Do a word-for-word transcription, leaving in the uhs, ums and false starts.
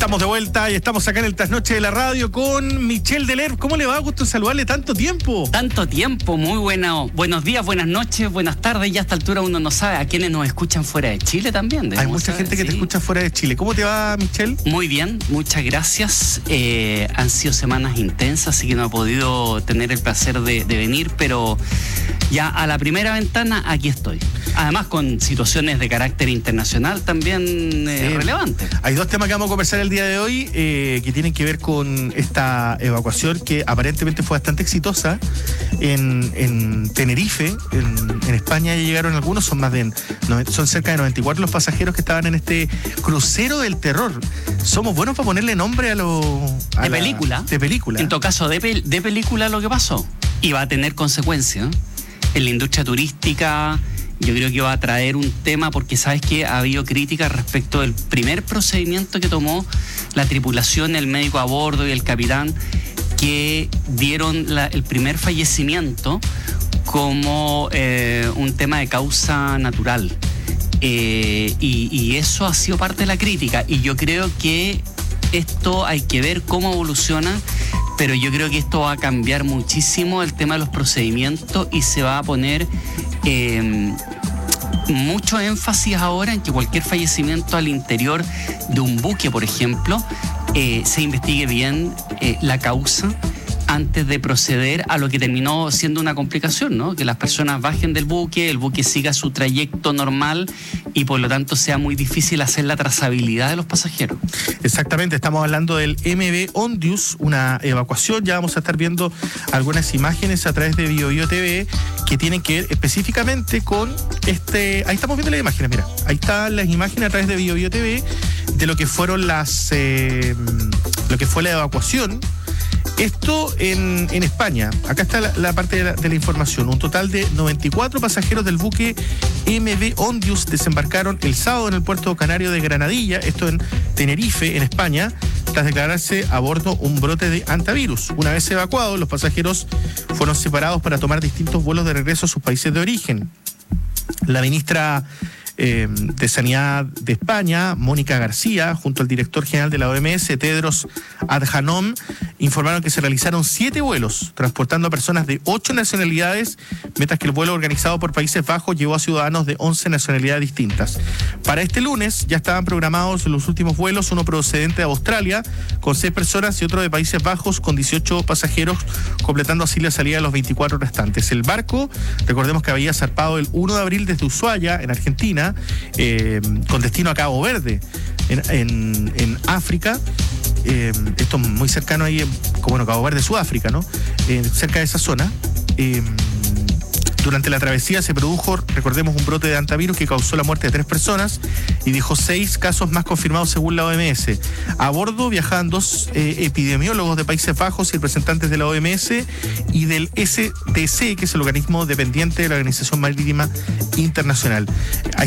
Estamos de vuelta y estamos acá en el Trasnoche de la Radio con Michelle Deler. ¿Cómo le va? Gusto en saludarle, tanto tiempo. Tanto tiempo, muy bueno. Buenos días, buenas noches, buenas tardes. Y a esta altura uno no sabe a quienes nos escuchan fuera de Chile también. Hay mucha saber, gente que sí. te escucha fuera de Chile. ¿Cómo te va, Michelle? Muy bien, muchas gracias. Eh, han sido semanas intensas, así que no he podido tener el placer de, de venir, pero ya a la primera ventana aquí estoy. Además con situaciones de carácter internacional también eh, sí. relevantes. Hay dos temas que vamos a conversar el día de hoy eh, que tienen que ver con esta evacuación que aparentemente fue bastante exitosa en, en Tenerife, en, en España. Ya llegaron algunos, son más de son cerca de noventa y cuatro los pasajeros que estaban en este crucero del terror. Somos buenos para ponerle nombre a lo a de la, película. De película. En todo caso, de, pel- de película lo que pasó. Y va a tener consecuencias en la industria turística. Yo creo que va a traer un tema porque sabes que ha habido críticas respecto del primer procedimiento que tomó la tripulación, el médico a bordo y el capitán, que dieron la, el primer fallecimiento como eh, un tema de causa natural. Eh, y, y eso ha sido parte de la crítica. Y yo creo que esto hay que ver cómo evoluciona, pero yo creo que esto va a cambiar muchísimo el tema de los procedimientos y se va a poner eh, mucho énfasis ahora en que cualquier fallecimiento al interior de un buque, por ejemplo, eh, se investigue bien eh, la causa antes de proceder a lo que terminó siendo una complicación, ¿no? Que las personas bajen del buque, el buque siga su trayecto normal y por lo tanto sea muy difícil hacer la trazabilidad de los pasajeros. Exactamente, estamos hablando del M V Ondius, una evacuación. Ya vamos a estar viendo algunas imágenes a través de Bio Bio T V que tienen que ver específicamente con este. Ahí estamos viendo las imágenes, mira, ahí están las imágenes a través de Bio Bio T V de lo que fueron las eh, lo que fue la evacuación. Esto en, en España. Acá está la, la parte de la, de la información. Un total de noventa y cuatro pasajeros del buque M V Ondius desembarcaron el sábado en el puerto canario de Granadilla, esto en Tenerife, en España, tras declararse a bordo un brote de hantavirus. Una vez evacuados, los pasajeros fueron separados para tomar distintos vuelos de regreso a sus países de origen. La ministra Eh, de Sanidad de España, Mónica García, junto al director general de la O M S, Tedros Adhanom, informaron que se realizaron siete vuelos transportando a personas de ocho nacionalidades, mientras que el vuelo organizado por Países Bajos llevó a ciudadanos de once nacionalidades distintas. Para este lunes ya estaban programados los últimos vuelos, uno procedente de Australia con seis personas y otro de Países Bajos con dieciocho pasajeros, completando así la salida de los veinticuatro restantes. El barco, recordemos que había zarpado el primero de abril desde Ushuaia, en Argentina, Eh, con destino a Cabo Verde, en, en, en África. Eh, esto muy cercano ahí, como bueno, Cabo Verde, Sudáfrica, ¿no? Eh, cerca de esa zona. Eh, Durante la travesía se produjo, recordemos, un brote de hantavirus que causó la muerte de tres personas y dejó seis casos más confirmados según la O M S. A bordo viajaban dos eh, epidemiólogos de Países Bajos y representantes de la O M S y del S T C, que es el organismo dependiente de la Organización Marítima Internacional. Hay